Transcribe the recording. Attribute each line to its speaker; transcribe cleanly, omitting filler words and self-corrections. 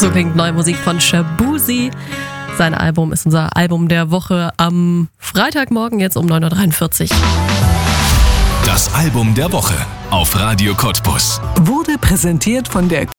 Speaker 1: So klingt neue Musik von Shaboozey. Sein Album ist unser Album der Woche am Freitagmorgen, jetzt um 9.43 Uhr.
Speaker 2: Das Album der Woche auf Radio Cottbus.
Speaker 3: Wurde präsentiert von der